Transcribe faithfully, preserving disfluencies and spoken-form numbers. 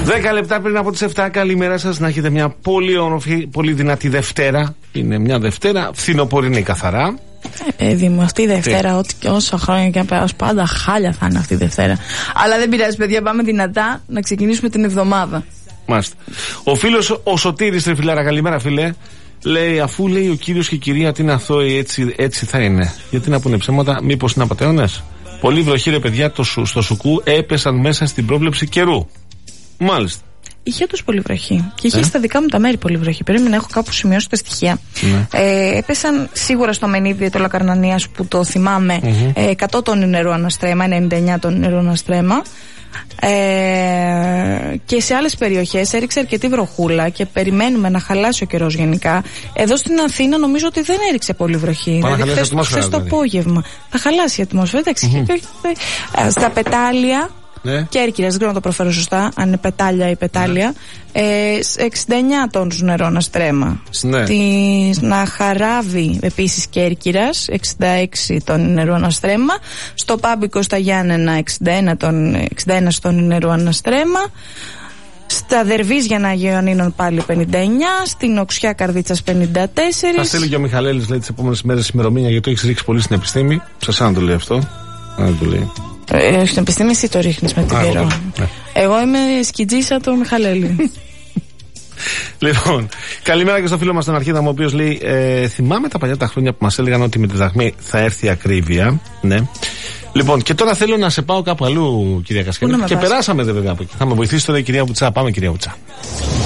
Δέκα λεπτά πριν από τις εφτά, καλημέρα σας. Να έχετε μια πολύ όμορφη, πολύ δυνατή Δευτέρα. Είναι μια Δευτέρα φθινοπορεινή καθαρά. Παιδί μου, αυτή η Δευτέρα, ό,τι και όσα χρόνια και αν περάσω, πάντα χάλια θα είναι αυτή η Δευτέρα. Αλλά δεν πειράζει, παιδιά, πάμε δυνατά να ξεκινήσουμε την εβδομάδα. Μάλιστα. Ο φίλος ο Σωτήρης, ρε φιλάρα, καλημέρα φίλε. Λέει, αφού λέει ο κύριος και η κυρία ότι είναι αθώοι, έτσι, έτσι θα είναι. Γιατί να πούνε ψέματα, μήπως είναι απατεώνες. Πολύ βροχή, ρε παιδιά, το, στο Σουκού έπεσαν μέσα στην πρόβλεψη καιρού. Μάλιστα. Είχε όντως πολύ βροχή. Και είχε ε? στα δικά μου τα μέρη πολύ βροχή. Περίμενα, έχω κάπου σημειώσει τα στοιχεία. Ναι. Ε, έπεσαν σίγουρα στο Μενίδιο το Λακαρνανίας που το θυμάμαι mm-hmm. ε, εκατό τόνοι νερού αναστρέμα, ενενήντα εννιά τόνοι νερού αναστρέμα. Ε, και σε άλλες περιοχές έριξε αρκετή βροχούλα και περιμένουμε να χαλάσει ο καιρός γενικά. Εδώ στην Αθήνα νομίζω ότι δεν έριξε πολύ βροχή. Πάνε δηλαδή χθες το απόγευμα θα χαλάσει η ατμόσφαιρα. Εντάξει, mm-hmm. και, στα πετάλια. Ναι. Κέρκυρας, δεν ξέρω να το προφέρω σωστά, αν είναι πετάλια ή πετάλια. Ναι. Ε, εξήντα εννιά τόνους νερό αναστρέμα. Ναι. Στην Αχαράβη, επίσης Κέρκυρας, εξήντα έξι τόνοι νερό αναστρέμα. Στο Πάμπικο στα Γιάννενα, εξήντα ένα τόνοι νερό αναστρέμα. Στα Δερβίζια Αγίων Ιωαννίνων πάλι πενήντα εννιά. Στην Οξιά Καρδίτσας πενήντα τέσσερα. Θα στείλει και ο Μιχαλέλης, λέει, τις επόμενες μέρες ημερομήνια, γιατί το έχεις ρίξει πολύ στην επιστήμη. Σας αν το λέει αυτό. Αν το λέει. Ε, στην επιστήμη εσύ το ρίχνεις με την καιρό. Ναι. Εγώ είμαι σκιτζίσα του Μιχαλέλη. Λοιπόν, καλημέρα και στο φίλο μας τον Αρχίδαμο, ο οποίος λέει, ε, θυμάμαι τα παλιά τα χρόνια που μας έλεγαν ότι με τη δραχμή θα έρθει η ακρίβεια. Ναι. Λοιπόν, και τώρα θέλω να σε πάω κάπου αλλού, κυρία Κασκέλη. Και πας? Περάσαμε δε βέβαια από εκεί. Θα με βοηθήσει τώρα η κυρία Βουτσά. Πάμε, κυρία Βουτσά.